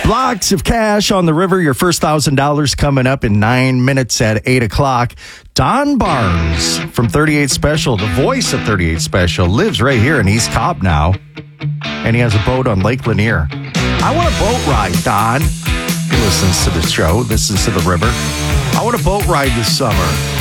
Blocks of cash on the river. Your first $1,000 coming up in 9 minutes at 8 o'clock. Don Barnes from 38 Special, the voice of 38 Special, lives right here in East Cobb now. And he has a boat on Lake Lanier. I want a boat ride, Don. He listens to the show, listens to the river. I want a boat ride this summer.